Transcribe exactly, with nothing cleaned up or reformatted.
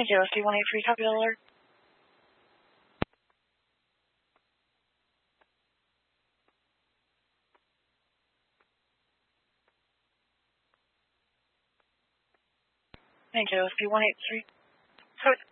Thank you. C one eight three, copy the alert. Thank you. C one eight three. So